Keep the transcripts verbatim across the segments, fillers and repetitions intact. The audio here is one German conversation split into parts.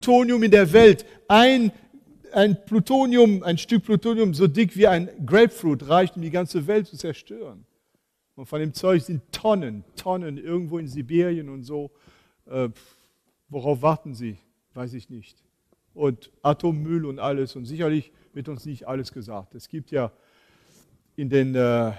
Plutonium in der Welt. Ein, ein Plutonium, ein Stück Plutonium so dick wie ein Grapefruit reicht, um die ganze Welt zu zerstören. Und von dem Zeug sind Tonnen, Tonnen irgendwo in Sibirien und so. Äh, worauf warten Sie? Weiß ich nicht. Und Atommüll und alles. Und sicherlich wird uns nicht alles gesagt. Es gibt ja in den äh,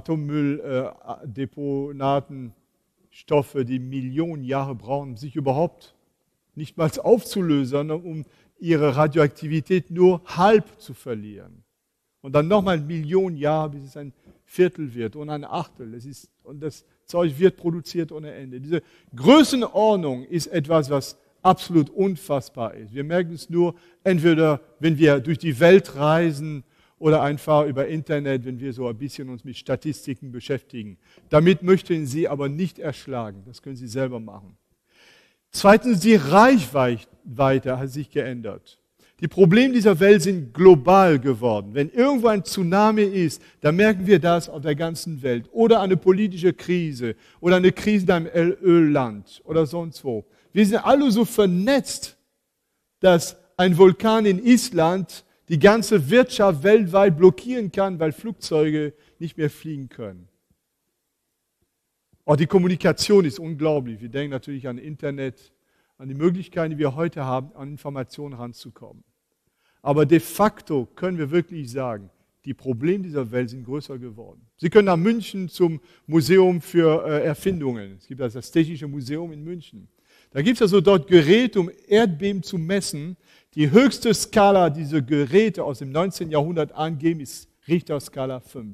Atommülldeponaten Stoffe, die Millionen Jahre brauchen, um sich überhaupt nicht mal aufzulösen, sondern um ihre Radioaktivität nur halb zu verlieren. Und dann nochmal Millionen Jahre, bis es ein Viertel wird und ein Achtel. Das ist, und das Zeug wird produziert ohne Ende. Diese Größenordnung ist etwas, was absolut unfassbar ist. Wir merken es nur entweder, wenn wir durch die Welt reisen oder einfach über Internet, wenn wir so ein bisschen uns mit Statistiken beschäftigen. Damit möchten Sie aber nicht erschlagen. Das können Sie selber machen. Zweitens, die Reichweite hat sich geändert. Die Probleme dieser Welt sind global geworden. Wenn irgendwo ein Tsunami ist, dann merken wir das auf der ganzen Welt. Oder eine politische Krise oder eine Krise in einem Ölland oder sonst wo. Wir sind alle so vernetzt, dass ein Vulkan in Island die ganze Wirtschaft weltweit blockieren kann, weil Flugzeuge nicht mehr fliegen können. Auch die Kommunikation ist unglaublich. Wir denken natürlich an Internet, an die Möglichkeiten, die wir heute haben, an Informationen ranzukommen. Aber de facto können wir wirklich sagen, die Probleme dieser Welt sind größer geworden. Sie können nach München zum Museum für äh, Erfindungen. Es gibt also das Technische Museum in München. Da gibt es also dort Geräte, um Erdbeben zu messen. Die höchste Skala dieser Geräte aus dem neunzehnten Jahrhundert angeben, ist Richterskala fünf.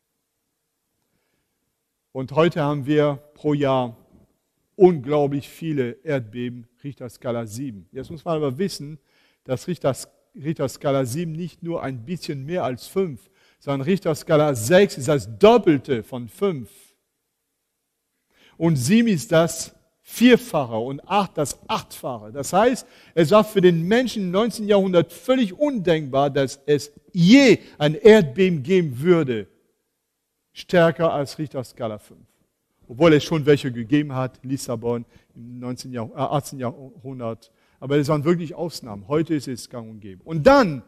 Und heute haben wir pro Jahr unglaublich viele Erdbeben, Richterskala sieben. Jetzt muss man aber wissen, dass Richterskala sieben nicht nur ein bisschen mehr als fünf, sondern Richterskala sechs ist das Doppelte von fünf. Und sieben ist das Vierfache und acht das Achtfache. Das heißt, es war für den Menschen im neunzehnten Jahrhundert völlig undenkbar, dass es je ein Erdbeben geben würde, stärker als Richterskala fünf. Obwohl es schon welche gegeben hat, Lissabon im neunzehnten Jahrh- äh, achtzehnten Jahrhundert. Aber es waren wirklich Ausnahmen. Heute ist es gang und gäbe. Und dann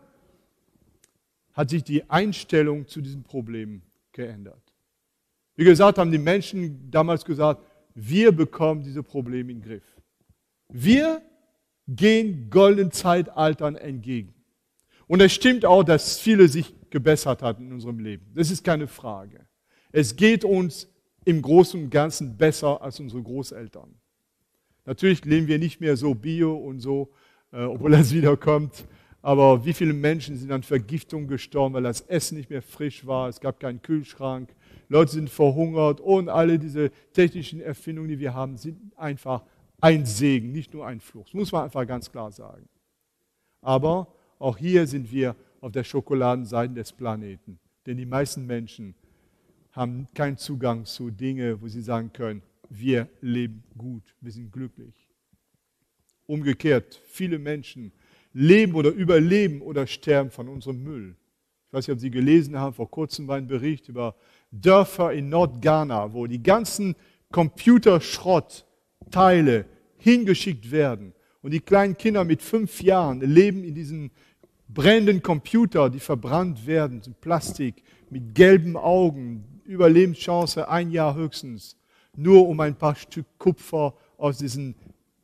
hat sich die Einstellung zu diesem Problem geändert. Wie gesagt, haben die Menschen damals gesagt, wir bekommen diese Probleme in den Griff. Wir gehen goldenen Zeitaltern entgegen. Und es stimmt auch, dass viele sich gebessert hatten in unserem Leben. Das ist keine Frage. Es geht uns im Großen und Ganzen besser als unsere Großeltern. Natürlich leben wir nicht mehr so bio und so, äh, obwohl das wiederkommt. Aber wie viele Menschen sind an Vergiftung gestorben, weil das Essen nicht mehr frisch war, es gab keinen Kühlschrank, Leute sind verhungert und alle diese technischen Erfindungen, die wir haben, sind einfach ein Segen, nicht nur ein Fluch. Das muss man einfach ganz klar sagen. Aber auch hier sind wir auf der Schokoladenseite des Planeten. Denn die meisten Menschen haben keinen Zugang zu Dingen, wo sie sagen können, wir leben gut, wir sind glücklich. Umgekehrt, viele Menschen leben oder überleben oder sterben von unserem Müll. Ich weiß nicht, ob Sie gelesen haben, vor kurzem war ein Bericht über Dörfer in Nordghana, wo die ganzen Computerschrottteile hingeschickt werden. Und die kleinen Kinder mit fünf Jahren leben in diesen brennenden Computer, die verbrannt werden, sind Plastik, mit gelben Augen, Überlebenschance ein Jahr höchstens, nur um ein paar Stück Kupfer aus diesen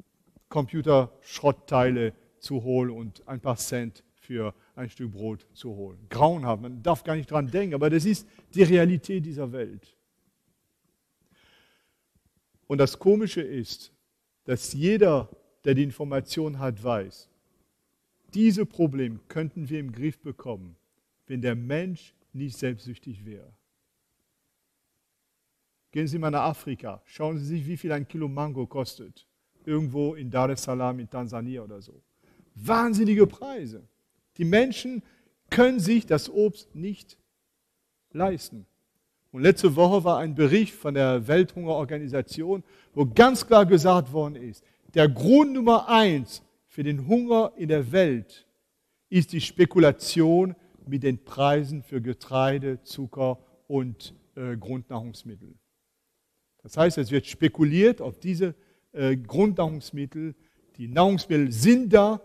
Computerschrottteile zu holen und ein paar Cent für ein Stück Brot zu holen. Grauenhaft, man darf gar nicht dran denken, aber das ist die Realität dieser Welt. Und das Komische ist, dass jeder, der die Information hat, weiß, diese Probleme könnten wir im Griff bekommen, wenn der Mensch nicht selbstsüchtig wäre. Gehen Sie mal nach Afrika, schauen Sie sich, wie viel ein Kilo Mango kostet. Irgendwo in Dar es Salaam in Tansania oder so. Wahnsinnige Preise. Die Menschen können sich das Obst nicht leisten. Und letzte Woche war ein Bericht von der Welthungerorganisation, wo ganz klar gesagt worden ist, der Grund Nummer eins für den Hunger in der Welt ist die Spekulation mit den Preisen für Getreide, Zucker und äh, Grundnahrungsmittel. Das heißt, es wird spekuliert auf diese äh, Grundnahrungsmittel, die Nahrungsmittel sind da,